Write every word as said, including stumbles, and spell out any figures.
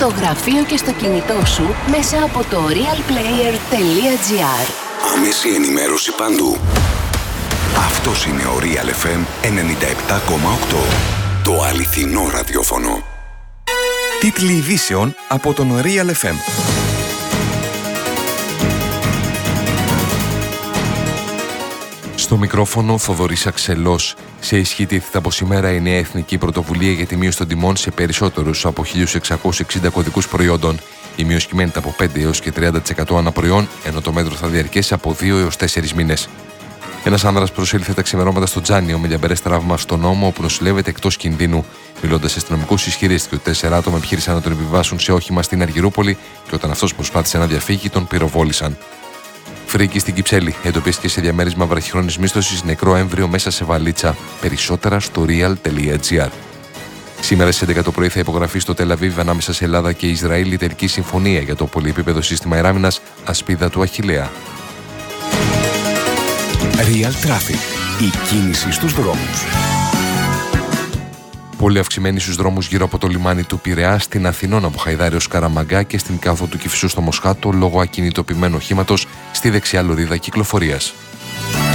στο γραφείο και στο κινητό σου μέσα από το realplayer.gr. Άμεση ενημέρωση παντού. Αυτός είναι ο Real εφ εμ ενενήντα επτά κόμμα οκτώ. Το αληθινό ραδιόφωνο. Τίτλοι ειδήσεων από τον Real εφ εμ. Στο μικρόφωνο Θοδωρής Αξελός. Σε ισχύ τίθεται από σήμερα η νέα εθνική πρωτοβουλία για τη μείωση των τιμών σε περισσότερους από χίλια εξακόσιους εξήντα κωδικούς προϊόντων. Η μείωση κυμαίνεται από πέντε έως και τριάντα τοις εκατό ανά προϊόν, ενώ το μέτρο θα διαρκέσει από δύο έως τέσσερις μήνες. Ένας άνδρας προσήλθε τα ξημερώματα στο Τζάνιο με λιαμπερές τραύμα στον ώμο, όπου νοσηλεύεται εκτός κινδύνου. Μιλώντας σε αστυνομικούς, ισχυρίστηκε ότι τέσσερα άτομα επιχείρησαν να τον επιβάσουν σε όχημα στην Αργυρούπολη και όταν αυτός προσπάθησε να διαφύγει, τον πυροβόλησαν. Φρίκη στην Κυψέλη. Εντοπίστηκε σε διαμέρισμα βραχυχρόνης μίσθωσης νεκρό έμβριο μέσα σε βαλίτσα. Περισσότερα στο real.gr. Σήμερα στις έντεκα το πρωί θα υπογραφεί στο Τελ Αβίβ ανάμεσα σε Ελλάδα και Ισραήλ η τελική συμφωνία για το πολυεπίπεδο σύστημα αεράμινας Ασπίδα του Αχιλλέα. Real Traffic. Η κίνηση στους δρόμους. Πολύ αυξημένη στους δρόμους γύρω από το λιμάνι του Πειραιά, στην Αθηνών από Χαϊδάρη ως Καραμαγκά και στην κάθοδο του Κηφισού στο Μοσχάτο λόγω ακινητοποιημένου οχήματος στη δεξιά λωρίδα κυκλοφορίας.